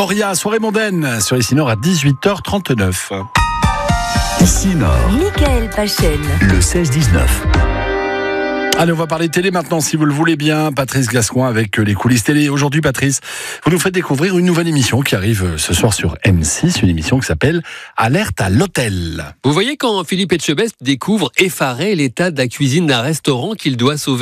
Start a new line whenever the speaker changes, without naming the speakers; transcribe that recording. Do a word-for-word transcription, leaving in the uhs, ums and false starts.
Auria, soirée mondaine sur Ici Nord à dix-huit heures trente-neuf.
Ici Nord,
Michael Pachen.
le seize dix-neuf.
Allez, on va parler télé maintenant, si vous le voulez bien. Patrice Gascoin avec les coulisses télé. Aujourd'hui, Patrice, vous nous faites découvrir une nouvelle émission qui arrive ce soir sur M six, une émission qui s'appelle Alerte à l'hôtel.
Vous voyez quand Philippe Etchebest découvre effaré l'état de la cuisine d'un restaurant qu'il doit sauver.